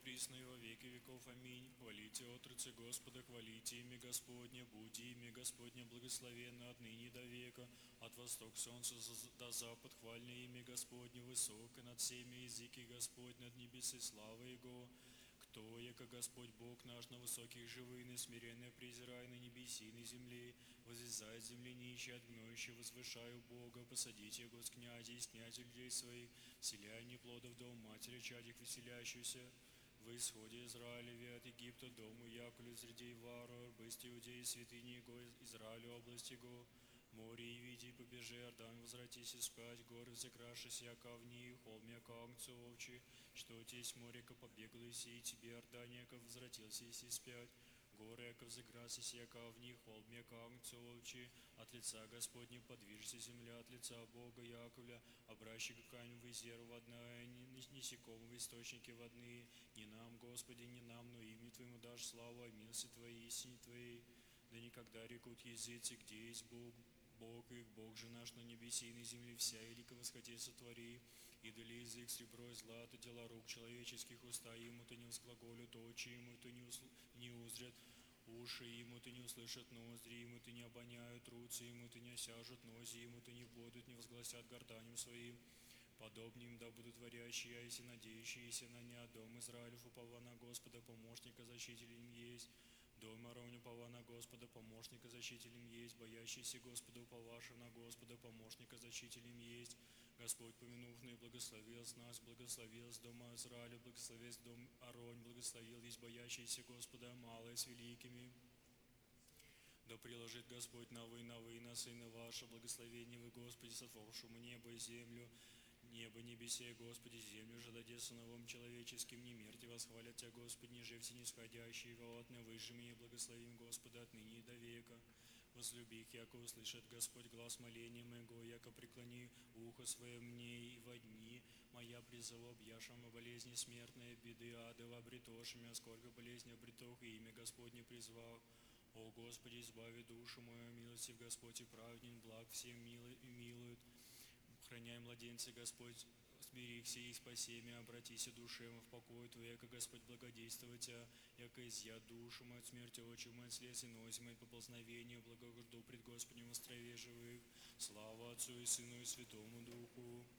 присно и во веки веков. Аминь. Хвалите отрацы Господа, хвалите имя Господне, будь имя Господне благословенно отныне до века. От восток солнца до запад хвальное имя Господне, высоко над всеми языки Господь, над небесы слава Его. Кто, яко Господь Бог наш, на высоких живыны, смиренно презирай на небеси и на земле, возвязает земли нищие, от гноющего возвышаю Бога, посадите Его с князей, снять людей своих, вселяя плодов дом матери, чадик веселящихся. В исходе Израилеве от Египта дому Якулю среди варвар, бысть иудеи святыни Его, Израилю область Его. Море и види, побежи, Иордан, возвратись спать, горы взыграшись, яко в них, холм, яко агнцу овчи, что тесть море, ко побегла и сей тебе, Иордан, яко возвратился и си спять, горы, яко взыграсись, яко в них, холм, яко агнцу овчи, от лица Господня подвижется земля, от лица Бога Яковля, обращи к камню везер водная, несекомого источники водные, не нам, Господи, не нам, но имя Твоему дашь славу, о милости Твоей, истине Твоей. Да никогда рекут языцы, где есть Бог, Бог их, Бог же наш на небесе и на земле, вся велика восходи сотвори, и дали язык серебро и злато, дела рук человеческих, уста ему-то не возглаголют, очи ему-то не узрят, уши ему-то не услышат, ноздри ему-то не обоняют, руцы ему-то не осяжут, нози ему-то не будут, не возгласят гортанем своим. Подобны им да будут творящиеся, надеющиеся на ня, дом Израилев упова на Господа, помощника защитителем есть. Дом Аронь упова на Господа, помощника защитителем есть. Боящийся Господа уповавший на Господа, помощника защитителем есть. Господь помянув и благословил с нас, благословил с дома Израиля, благословил с дом Аронь, благословил есть боящийся Господа, малое с великими. Да приложит Господь на вы на сына ваше, благословение вы, Господи, сотворившему небо и землю. Небо, небесе, Господи, землю же даде сыновом человеческим, не мирьте восхвалят Тебя, Господи, не живцы нисходящие, волотны выжми и благословим Господа отныне и до века. Возлюби их, яко услышит Господь глаз моления моего, яко преклони ухо свое мне и во дни моя призову объяшам о болезни смертной, беды адова обретошими, а сколько болезни обретох, и имя Господне призвав. О Господи, избави душу мою, милостив Господь и праведен, благ всем милует. Храняй младенца, Господь, смирихся и спаси меня, обратися душе в покой Твой, яко Господь благодействовать Тебя, яко изъят душу мою от смерти, очи мои слез и нози мои поползновению, благогожду пред Господнем в острове живых. Слава Отцу и Сыну и Святому Духу.